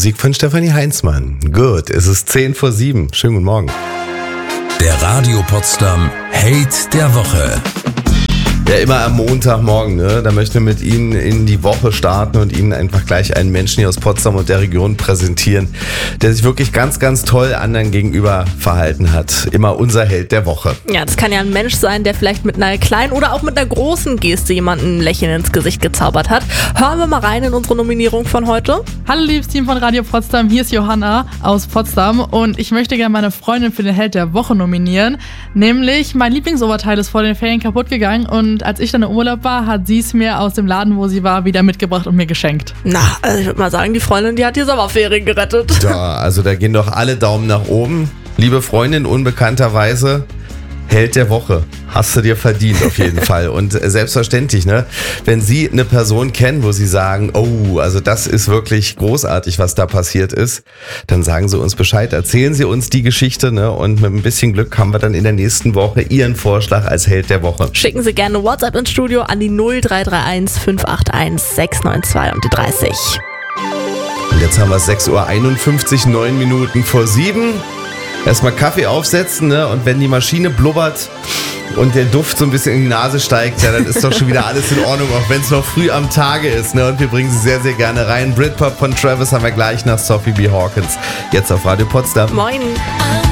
Musik von Stefanie Heinzmann. Gut, es ist 6:50. Schönen guten Morgen. Der Radio Potsdam Hate der Woche. Ja, immer am Montagmorgen, ne? Da möchten wir mit Ihnen in die Woche starten und Ihnen einfach gleich einen Menschen hier aus Potsdam und der Region präsentieren, der sich wirklich ganz, ganz toll anderen gegenüber verhalten hat. Immer unser Held der Woche. Ja, das kann ja ein Mensch sein, der vielleicht mit einer kleinen oder auch mit einer großen Geste jemanden ein Lächeln ins Gesicht gezaubert hat. Hören wir mal rein in unsere Nominierung von heute. Hallo liebes Team von Radio Potsdam, hier ist Johanna aus Potsdam und ich möchte gerne meine Freundin für den Held der Woche nominieren. Nämlich mein Lieblingsoberteil ist vor den Ferien kaputt gegangen und als ich dann im Urlaub war, hat sie es mir aus dem Laden, wo sie war, wieder mitgebracht und mir geschenkt. Na, also ich würde mal sagen, die Freundin, die hat die Sommerferien gerettet. Ja, also da gehen doch alle Daumen nach oben. Liebe Freundin, unbekannterweise Held der Woche. Hast du dir verdient auf jeden Fall. Und selbstverständlich, ne, wenn Sie eine Person kennen, wo Sie sagen, oh, also das ist wirklich großartig, was da passiert ist, dann sagen Sie uns Bescheid, erzählen Sie uns die Geschichte, ne, und mit ein bisschen Glück haben wir dann in der nächsten Woche Ihren Vorschlag als Held der Woche. Schicken Sie gerne WhatsApp ins Studio an die 0331 581 692 und die 30. Und jetzt haben wir 6:51 Uhr, 9 Minuten vor 7. Erstmal Kaffee aufsetzen, ne? Und wenn die Maschine blubbert und der Duft so ein bisschen in die Nase steigt, ja, dann ist doch schon wieder alles in Ordnung, auch wenn es noch früh am Tage ist, ne? Und wir bringen sie sehr, sehr gerne rein. Britpop von Travis haben wir gleich nach Sophie B. Hawkins. Jetzt auf Radio Potsdam. Moin.